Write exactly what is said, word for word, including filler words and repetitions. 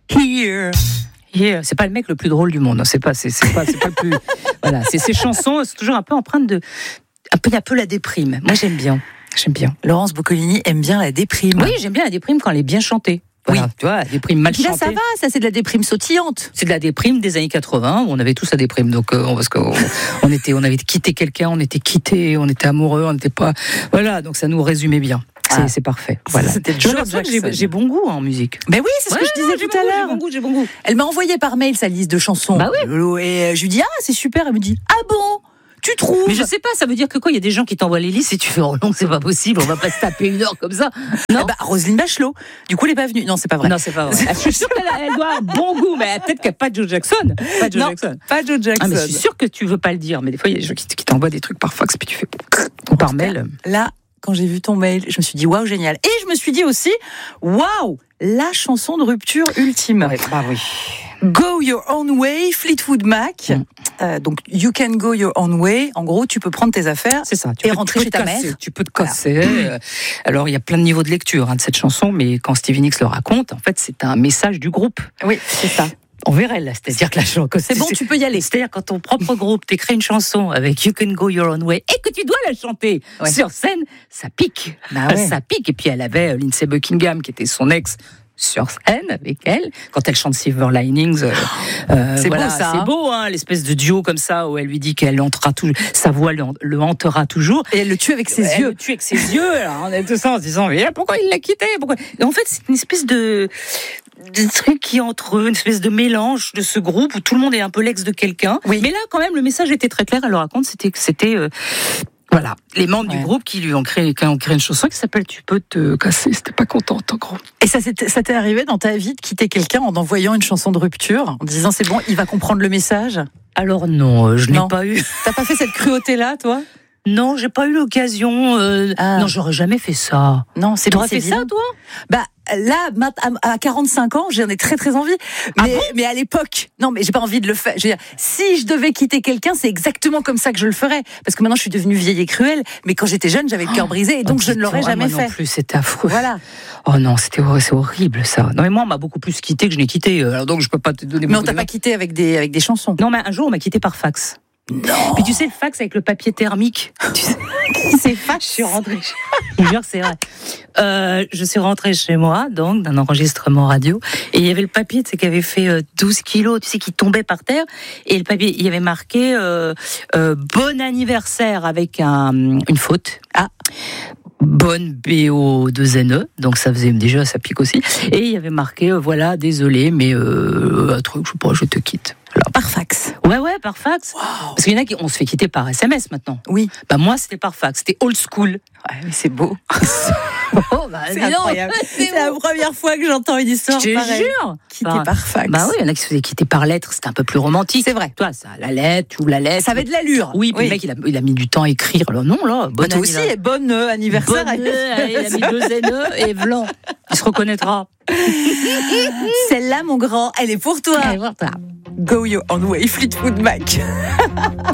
Here. Here. C'est pas le mec le plus drôle du monde. C'est pas, c'est, c'est pas, c'est pas le plus. Voilà, c'est ces chansons, c'est toujours un peu empreinte de, un peu, un peu la déprime. Moi, j'aime bien. J'aime bien. Laurence Boccolini aime bien la déprime. Oui, j'aime bien la déprime quand elle est bien chantée. Voilà, oui. Tu vois, la déprime mal chantée. Là, ça va, ça c'est de la déprime sautillante. C'est de la déprime des années quatre-vingts, où on avait tous la déprime. Donc, euh, parce qu'on on était, on avait quitté quelqu'un, on était quitté, on était amoureux, on n'était pas. Voilà, donc ça nous résumait bien. C'est, ah. c'est parfait. Voilà. C'était je que j'ai, j'ai bon goût en musique. Mais oui, c'est ce ouais, que je disais non, tout à bon l'heure. Goût, j'ai bon goût, j'ai bon goût. Elle m'a envoyé par mail sa liste de chansons. Bah oui. Et je lui dis, ah, c'est super. Elle me dit, ah bon? Tu trouves? Mais je sais pas, ça veut dire que quoi? Il y a des gens qui t'envoient les listes et tu fais, oh non, c'est pas possible, on va pas se taper une heure comme ça. Non. Eh bah, Roselyne Bachelot. Du coup, elle est pas venue. Non, c'est pas vrai. Non, c'est pas vrai. Je suis sûre qu'elle a, elle doit avoir bon goût, mais peut-être qu'elle n'a pas Joe Jackson. Pas Joe non, Jackson. Pas Joe Jackson. Ah, mais je suis sûre que tu veux pas le dire, mais des fois, il y a des gens qui, qui t'envoient des trucs par fax, puis tu fais, ou par mail. Là, quand j'ai vu ton mail, je me suis dit, waouh, génial. Et je me suis dit aussi, waouh, la chanson de rupture ultime. Ouais, bah oui. Go Your Own Way, Fleetwood Mac. Mm. Euh, donc, You Can Go Your Own Way. En gros, tu peux prendre tes affaires c'est ça, tu et peux, rentrer chez ta casser, mère. Tu peux te casser. Voilà. Alors, il y a plein de niveaux de lecture hein, de cette chanson, mais quand Stevie Nicks le raconte, en fait, c'est un message du groupe. Oui, c'est ça. Envers elle, là. C'est-à-dire que la chanson. C'est bon, tu peux y aller. C'est-à-dire quand ton propre groupe t'écrit une chanson avec You Can Go Your Own Way et que tu dois la chanter ouais. sur scène, ça pique. Bah ouais. Ça pique. Et puis elle avait Lindsey Buckingham qui était son ex sur scène avec elle quand elle chante Silver Linings. Euh, euh, c'est voilà, beau ça. C'est beau, hein, l'espèce de duo comme ça où elle lui dit qu'elle hantera toujours, sa voix le, le hantera toujours. Et elle le tue avec ses elle yeux. Elle le tue avec ses yeux. Alors on est tous en se disant mais pourquoi il l'a quitté pourquoi... Et en fait c'est une espèce de des trucs qui entre eux, une espèce de mélange de ce groupe où tout le monde est un peu l'ex de quelqu'un. Oui. Mais là, quand même, le message était très clair. Elle le raconte, c'était que c'était euh, voilà les membres ouais. du groupe qui lui ont créé, qui ont créé une chanson qui s'appelle "Tu peux te casser". C'était pas contente en gros. Et ça, ça t'est arrivé dans ta vie de quitter quelqu'un en envoyant une chanson de rupture, en disant c'est bon, il va comprendre le message? Alors non, je non. n'ai pas eu. T'as pas fait cette cruauté-là, toi? Non, j'ai pas eu l'occasion. Euh... Ah. Non, j'aurais jamais fait ça. Non, c'est T'aurais fait ça, toi? Bah là, à quarante-cinq ans, j'en ai très très envie. Mais, ah bon mais à l'époque, non, mais j'ai pas envie de le faire. Je veux dire, si je devais quitter quelqu'un, c'est exactement comme ça que je le ferais. Parce que maintenant, je suis devenue vieille et cruelle. Mais quand j'étais jeune, j'avais le cœur brisé et donc oh, je ne l'aurais jamais moi fait. Non plus, c'était affreux. Voilà. Oh non, c'était c'est horrible ça. Non mais moi, on m'a beaucoup plus quitté que je n'ai quitté. Alors donc, je peux pas te donner. Mais on t'a pas quitté avec des avec des chansons. Non, mais un jour, on m'a quitté par fax. Non. Puis tu sais le fax avec le papier thermique. Tu sais, c'est fax. Je suis rentrée. Je jure, c'est vrai. Euh, je suis rentrée chez moi, donc d'un enregistrement radio, et il y avait le papier, tu sais, qui avait fait euh, douze kilos, tu sais, qui tombait par terre, et le papier, il y avait marqué euh, euh, bon anniversaire avec un, une faute. Ah. Bonne B O deux N E, donc ça faisait déjà, ça pique aussi. Et il y avait marqué, euh, voilà, désolé, mais euh, un truc, je sais pas, je te quitte. Alors, par fax. Ouais, ouais, par fax. Wow. Parce qu'il y en a qui, on se fait quitter par S M S maintenant. Oui. Bah moi, c'était par fax, c'était old school. Ouais, mais c'est beau. Oh, bah, c'est incroyable. C'est, c'est la première fois que j'entends une histoire je te pareille. Jure. Quitter par, par fax. Bah oui, il y en a qui se faisaient quitter par lettre, c'était un peu plus romantique. C'est vrai. Toi, ça, la lettre, tu ouvres la lettre. Ça avait de l'allure. Oui, puis oui. Le mec, il a, il a mis du temps à écrire. Alors non, là, bon toi aussi, et bonne euh, anniversaire. Bonne, euh, il a mis deux N E et blanc. Il se reconnaîtra. Celle-là, mon grand, elle est pour toi. Elle est pour toi. Go Your Own Way, Fleetwood Mac.